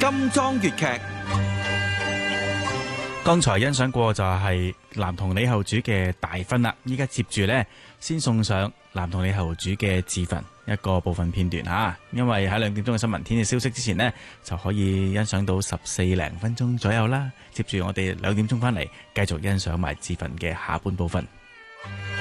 金裝粵劇。 剛才欣賞過就係男童李後主嘅大婚啦，依家接住呢，先送上男童李後主嘅自焚一個部分片段吓，因為喺2點鐘嘅新聞天氣消息之前呢，就可以欣賞到14零分鐘左右啦。接住我哋2點鐘翻嚟，繼續欣賞埋自焚嘅下半部分。